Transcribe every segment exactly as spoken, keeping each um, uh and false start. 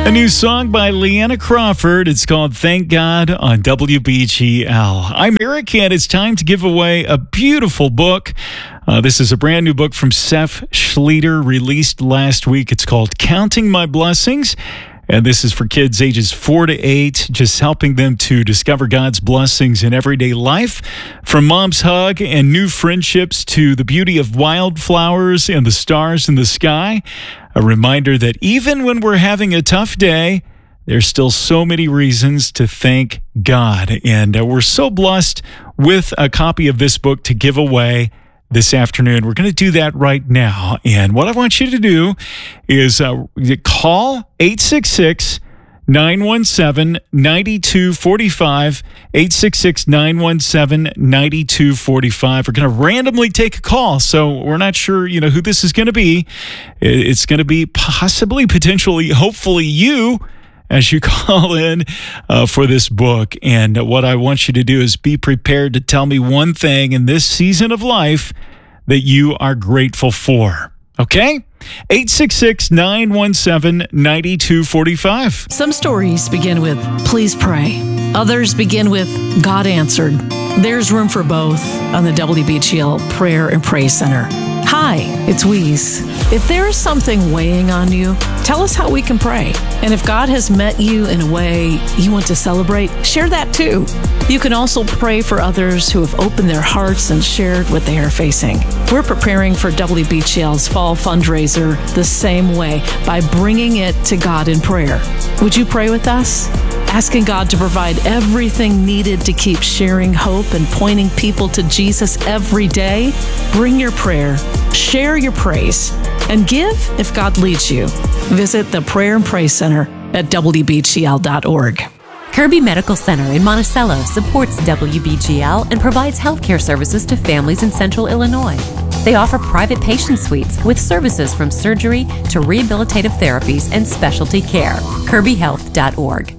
A new song by Leanna Crawford. It's called Thank God on W B G L. I'm Eric, and it's time to give away a beautiful book. Uh, this is a brand new book from Seth Schleter, released last week. It's called Counting My Blessings. And this is for kids ages four to eight, just helping them to discover God's blessings in everyday life. From Mom's Hug and new friendships to the beauty of wildflowers and the stars in the sky. A reminder that even when we're having a tough day, there's still so many reasons to thank God. And uh, we're so blessed with a copy of this book to give away this afternoon. We're going to do that right now. And what I want you to do is uh, call eight six six, nine one seven, nine two four five, eight six six, nine one seven, nine two four five. We're going to randomly take a call, so we're not sure, you know, who this is going to be. It's going to be possibly, potentially, hopefully you as you call in uh, for this book. And uh, what I want you to do is be prepared to tell me one thing in this season of life that you are grateful for. Okay? eight six six, nine one seven, nine two four five. Some stories begin with, please pray. Others begin with, God answered. There's room for both on the W B G L Prayer and Praise Center. Hi, it's Weeze. If there is something weighing on you, tell us how we can pray. And if God has met you in a way you want to celebrate, share that too. You can also pray for others who have opened their hearts and shared what they are facing. We're preparing for W B G L's fall fundraiser the same way, by bringing it to God in prayer. Would you pray with us? Asking God to provide everything needed to keep sharing hope and pointing people to Jesus every day? Bring your prayer, share your praise, and give if God leads you. Visit the Prayer and Praise Center at W B G L dot org. Kirby Medical Center in Monticello supports W B G L and provides healthcare services to families in Central Illinois. They offer private patient suites with services from surgery to rehabilitative therapies and specialty care. Kirby Health dot org.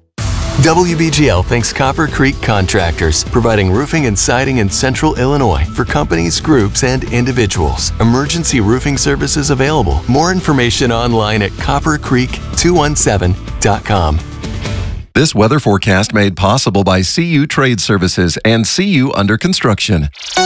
W B G L thanks Copper Creek Contractors, providing roofing and siding in Central Illinois for companies, groups, and individuals. Emergency roofing services available. More information online at copper creek two one seven dot com. This weather forecast made possible by C U Trade Services and C U Under Construction.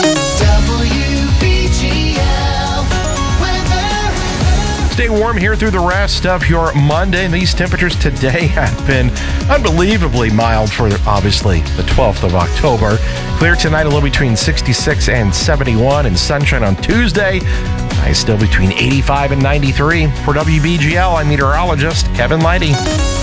Stay warm here through the rest of your Monday. And these temperatures today have been unbelievably mild for, obviously, the twelfth of October. Clear tonight, a little between sixty-six and seventy-one, and sunshine on Tuesday. Highs still between eighty-five and ninety-three. For W B G L, I'm meteorologist Kevin Leidy.